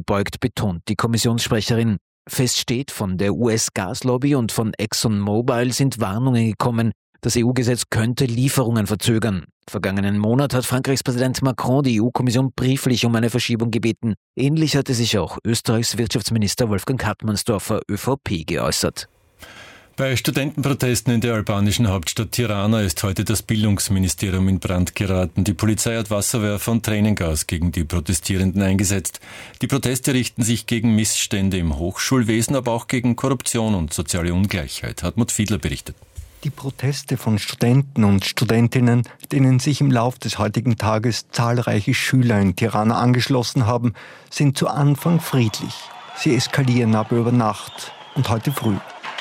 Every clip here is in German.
ungebeugt, betont die Kommissionssprecherin. Fest steht, von der US-Gaslobby und von ExxonMobil sind Warnungen gekommen. Das EU-Gesetz könnte Lieferungen verzögern. Vergangenen Monat hat Frankreichs Präsident Macron die EU-Kommission brieflich um eine Verschiebung gebeten. Ähnlich hatte sich auch Österreichs Wirtschaftsminister Wolfgang Hartmannsdorfer, ÖVP, geäußert. Bei Studentenprotesten in der albanischen Hauptstadt Tirana ist heute das Bildungsministerium in Brand geraten. Die Polizei hat Wasserwerfer und Tränengas gegen die Protestierenden eingesetzt. Die Proteste richten sich gegen Missstände im Hochschulwesen, aber auch gegen Korruption und soziale Ungleichheit. Hartmut Fiedler berichtet. Die Proteste von Studenten und Studentinnen, denen sich im Lauf des heutigen Tages zahlreiche Schüler in Tirana angeschlossen haben, sind zu Anfang friedlich. Sie eskalieren aber über Nacht und heute früh.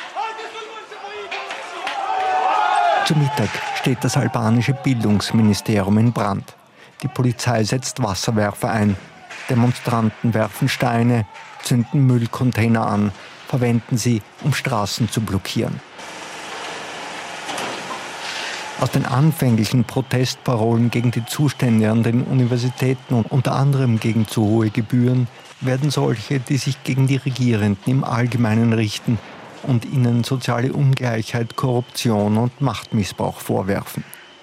Zu Mittag steht das albanische Bildungsministerium in Brand. Die Polizei setzt Wasserwerfer ein. Demonstranten werfen Steine, zünden Müllcontainer an, verwenden sie, um Straßen zu blockieren. Aus den anfänglichen Protestparolen gegen die Zustände an den Universitäten und unter anderem gegen zu hohe Gebühren werden solche, die sich gegen die Regierenden im Allgemeinen richten und ihnen soziale Ungleichheit, Korruption und Machtmissbrauch vorwerfen.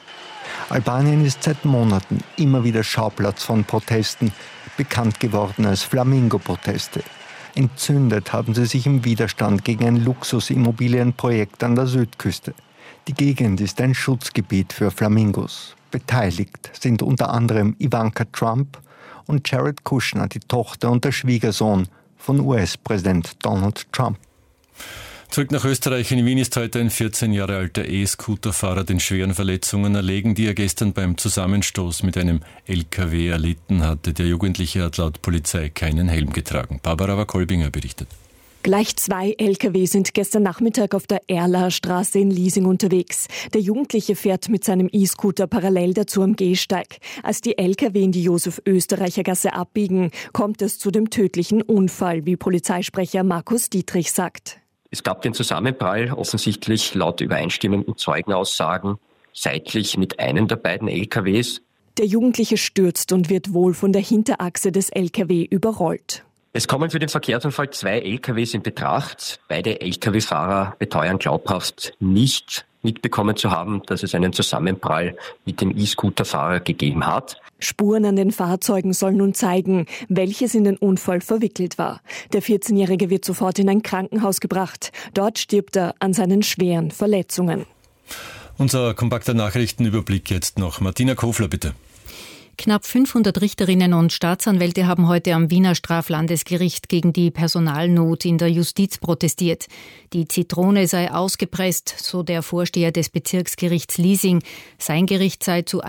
Albanien ist seit Monaten immer wieder Schauplatz von Protesten, bekannt geworden als Flamingo-Proteste. Entzündet haben sie sich im Widerstand gegen ein Luxusimmobilienprojekt an der Südküste. Die Gegend ist ein Schutzgebiet für Flamingos. Beteiligt sind unter anderem Ivanka Trump und Jared Kushner, die Tochter und der Schwiegersohn von US-Präsident Donald Trump. Zurück nach Österreich. In Wien ist heute ein 14 Jahre alter E-Scooter-Fahrer den schweren Verletzungen erlegen, die er gestern beim Zusammenstoß mit einem LKW erlitten hatte. Der Jugendliche hat laut Polizei keinen Helm getragen. Barbara Wakolbinger berichtet. Gleich 2 LKW sind gestern Nachmittag auf der Erlaer Straße in Liesing unterwegs. Der Jugendliche fährt mit seinem E-Scooter parallel dazu am Gehsteig. Als die LKW in die Josef-Österreicher-Gasse abbiegen, kommt es zu dem tödlichen Unfall, wie Polizeisprecher Markus Dietrich sagt. Es gab den Zusammenprall, offensichtlich laut übereinstimmenden Zeugenaussagen, seitlich mit einem der beiden LKWs. Der Jugendliche stürzt und wird wohl von der Hinterachse des LKW überrollt. Es kommen für den Verkehrsunfall 2 LKWs in Betracht. Beide LKW-Fahrer beteuern glaubhaft nicht mitbekommen zu haben, dass es einen Zusammenprall mit dem E-Scooter-Fahrer gegeben hat. Spuren an den Fahrzeugen sollen nun zeigen, welches in den Unfall verwickelt war. Der 14-Jährige wird sofort in ein Krankenhaus gebracht. Dort stirbt er an seinen schweren Verletzungen. Unser kompakter Nachrichtenüberblick jetzt noch. Martina Kofler, bitte. Knapp 500 Richterinnen und Staatsanwälte haben heute am Wiener Straflandesgericht gegen die Personalnot in der Justiz protestiert. Die Zitrone sei ausgepresst, so der Vorsteher des Bezirksgerichts Liesing. Sein Gericht sei zu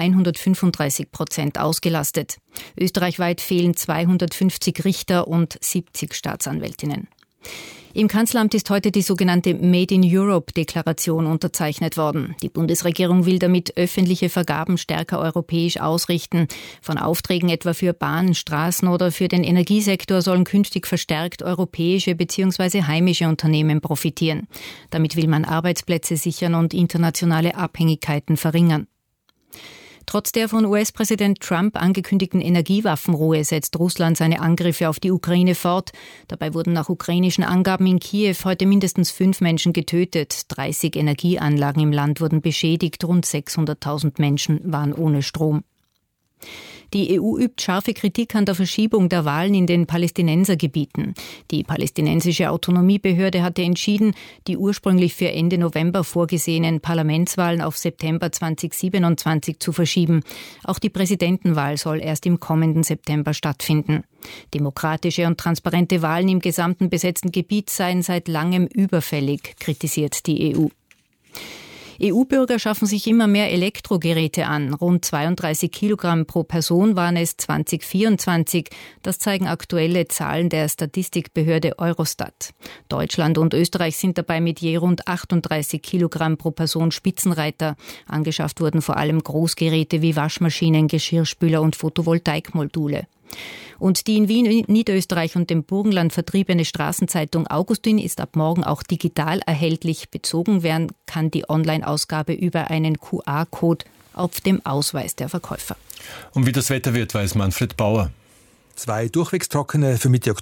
135% ausgelastet. Österreichweit fehlen 250 Richter und 70 Staatsanwältinnen. Im Kanzleramt ist heute die sogenannte Made in Europe-Deklaration unterzeichnet worden. Die Bundesregierung will damit öffentliche Vergaben stärker europäisch ausrichten. Von Aufträgen etwa für Bahn, Straßen oder für den Energiesektor sollen künftig verstärkt europäische bzw. heimische Unternehmen profitieren. Damit will man Arbeitsplätze sichern und internationale Abhängigkeiten verringern. Trotz der von US-Präsident Trump angekündigten Energiewaffenruhe setzt Russland seine Angriffe auf die Ukraine fort. Dabei wurden nach ukrainischen Angaben in Kiew heute mindestens 5 Menschen getötet. 30 Energieanlagen im Land wurden beschädigt. Rund 600.000 Menschen waren ohne Strom. Die EU übt scharfe Kritik an der Verschiebung der Wahlen in den Palästinensergebieten. Die palästinensische Autonomiebehörde hatte entschieden, die ursprünglich für Ende November vorgesehenen Parlamentswahlen auf September 2027 zu verschieben. Auch die Präsidentenwahl soll erst im kommenden September stattfinden. Demokratische und transparente Wahlen im gesamten besetzten Gebiet seien seit langem überfällig, kritisiert die EU. EU-Bürger schaffen sich immer mehr Elektrogeräte an. Rund 32 Kilogramm pro Person waren es 2024. Das zeigen aktuelle Zahlen der Statistikbehörde Eurostat. Deutschland und Österreich sind dabei mit je rund 38 Kilogramm pro Person Spitzenreiter. Angeschafft wurden vor allem Großgeräte wie Waschmaschinen, Geschirrspüler und Photovoltaikmodule. Und die in Wien, Niederösterreich und dem Burgenland vertriebene Straßenzeitung Augustin ist ab morgen auch digital erhältlich. Bezogen werden kann die Online-Ausgabe über einen QR-Code auf dem Ausweis der Verkäufer. Und wie das Wetter wird, weiß Manfred Bauer. 2 durchwegs trockene, für Mitte Oktober